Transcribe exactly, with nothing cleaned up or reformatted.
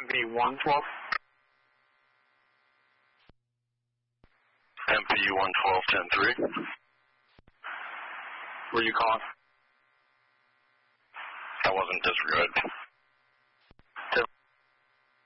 M P one twelve. M P one twelve ten three. Were you calling? I wasn't disregarded.